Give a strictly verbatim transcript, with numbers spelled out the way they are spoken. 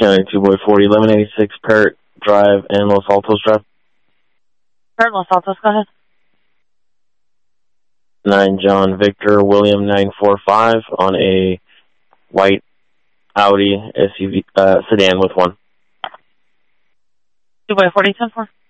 County two boy forty, eleven eighty-six Parrot Drive and Los Altos Drive. Parrot, Los Altos, go ahead. nine John Victor William nine four five on a white Audi S U V uh, sedan with one. two boy forty, ten four.